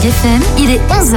AgFM, il est 11h.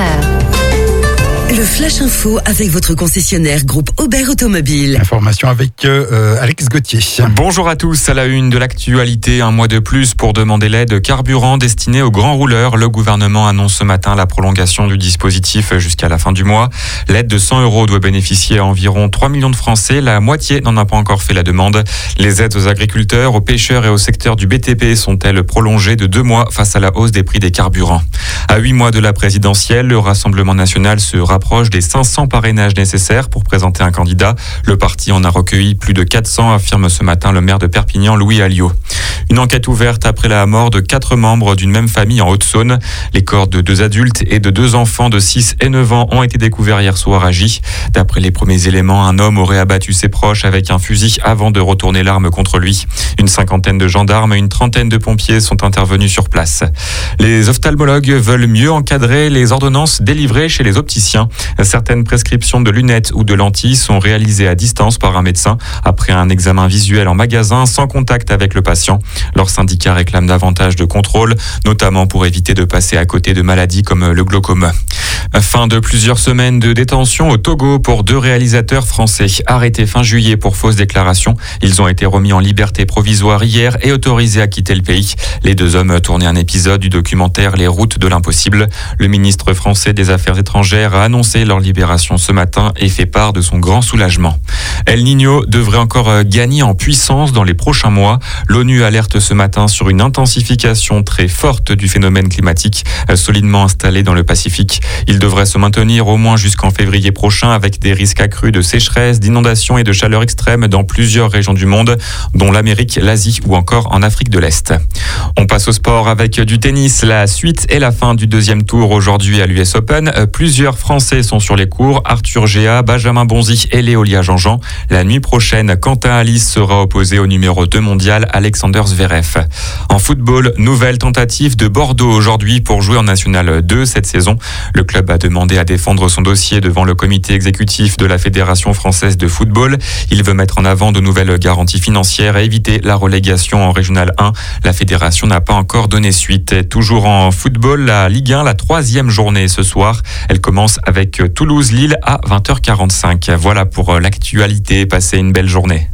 Le Flash Info avec votre concessionnaire groupe Aubert Automobile. Information avec Alex Gauthier. Bonjour à tous, à la une de l'actualité, un mois de plus pour demander l'aide carburant destinée aux grands rouleurs. Le gouvernement annonce ce matin la prolongation du dispositif jusqu'à la fin du mois. L'aide de 100 € doit bénéficier à environ 3 millions de Français. La moitié n'en a pas encore fait la demande. Les aides aux agriculteurs, aux pêcheurs et au secteur du BTP sont-elles prolongées de 2 mois face à la hausse des prix des carburants. À 8 mois de la présidentielle, le Rassemblement national se rapproche des 500 parrainages nécessaires pour présenter un candidat. Le parti en a recueilli plus de 400, affirme ce matin le maire de Perpignan, Louis Alliot. Une enquête ouverte après la mort de 4 membres d'une même famille en Haute-Saône. Les corps de 2 adultes et de 2 enfants de 6 et 9 ans ont été découverts hier soir à Gy. D'après les premiers éléments, un homme aurait abattu ses proches avec un fusil avant de retourner l'arme contre lui. Une 50aine de gendarmes et une 30aine de pompiers sont intervenus sur place. Les ophtalmologues veulent mieux encadrer les ordonnances délivrées chez les opticiens. Certaines prescriptions de lunettes ou de lentilles sont réalisées à distance par un médecin après un examen visuel en magasin sans contact avec le patient. Leur syndicat réclame davantage de contrôle, notamment pour éviter de passer à côté de maladies comme le glaucome. Fin de plusieurs semaines de détention au Togo pour 2 réalisateurs français arrêtés fin juillet pour fausses déclarations. Ils ont été remis en liberté provisoire hier et autorisés à quitter le pays. Les 2 hommes tournaient un épisode du documentaire Les routes de l'impossible. Le ministre français des Affaires étrangères a annoncé leur libération ce matin et fait part de son grand soulagement. El Niño devrait encore gagner en puissance dans les prochains mois. L'ONU alerte ce matin sur une intensification très forte du phénomène climatique solidement installé dans le Pacifique. Il devrait se maintenir au moins jusqu'en février prochain avec des risques accrus de sécheresse, d'inondations et de chaleur extrême dans plusieurs régions du monde, dont l'Amérique, l'Asie ou encore en Afrique de l'Est. On passe au sport avec du tennis. La suite et la fin du 2e tour aujourd'hui à l'US Open. Plusieurs Français sont sur les cours. Arthur Géa, Benjamin Bonzi et Léolia Jean-Jean. La nuit prochaine, Quentin Alice sera opposé au numéro 2 mondial Alexander Zverev. En football, nouvelle tentative de Bordeaux aujourd'hui pour jouer en National 2 cette saison. Le club a demandé à défendre son dossier devant le comité exécutif de la Fédération française de football. Il veut mettre en avant de nouvelles garanties financières et éviter la relégation en Régional 1. La fédération n'a pas encore donné suite. Toujours en football, la Ligue 1, la 3e journée ce soir. Elle commence avec Toulouse-Lille à 20h45. Voilà pour l'actualité. Passez une belle journée.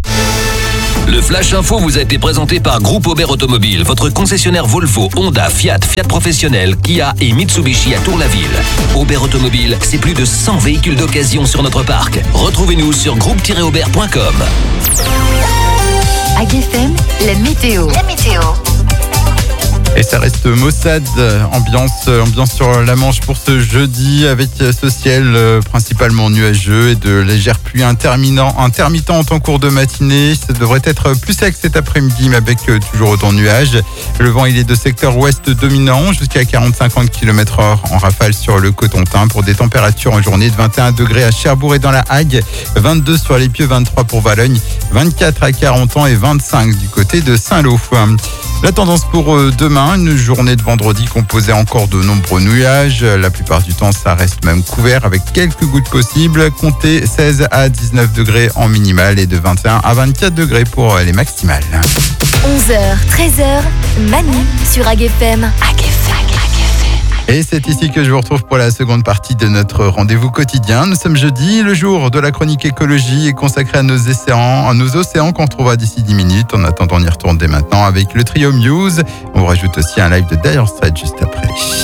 Le Flash Info vous a été présenté par Groupe Aubert Automobile, votre concessionnaire Volvo, Honda, Fiat, Fiat Professionnel, Kia et Mitsubishi à Tour-la-Ville. Aubert Automobile, c'est plus de 100 véhicules d'occasion sur notre parc. Retrouvez-nous sur groupe-aubert.com. AgFM, la météo. Et ça reste maussade, ambiance sur la Manche pour ce jeudi avec ce ciel principalement nuageux et de légères pluies intermittentes en cours de matinée. Ça devrait être plus sec cet après-midi mais avec toujours autant de nuages. Le vent il est de secteur ouest dominant jusqu'à 40-50 km/h en rafale sur le Cotentin pour des températures en journée de 21 degrés à Cherbourg et dans la Hague, 22 sur les Pieux, 23 pour Valogne, 24 à 40 ans et 25 du côté de Saint-Lô. La tendance pour demain, une journée de vendredi composée encore de nombreux nuages. La plupart du temps, ça reste même couvert avec quelques gouttes possibles. Comptez 16 à 19 degrés en minimal et de 21 à 24 degrés pour les maximales. 11h, 13h, Manu sur AgFM. Et c'est ici que je vous retrouve pour la seconde partie de notre rendez-vous quotidien. Nous sommes jeudi, le jour de la chronique écologie est consacré à nos océans qu'on retrouvera d'ici 10 minutes. En attendant, on y retourne dès maintenant avec le trio Muse. On vous rajoute aussi un live de Dire Straits juste après.